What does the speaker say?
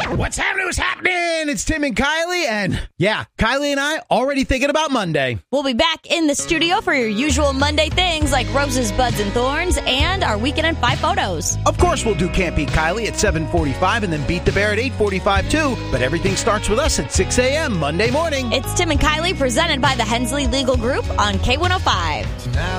What's happening? What's happening? It's Tim and Kylie, and yeah, Kylie and I already thinking about Monday. We'll be back in the studio for your usual Monday things like roses, buds, and thorns, and our Weekend in 5 photos. Of course, we'll do Can't Beat Kylie at 7:45 and then Beat the Bear at 8:45 too, but everything starts with us at 6 a.m. Monday morning. It's Tim and Kylie presented by the Hensley Legal Group on K105.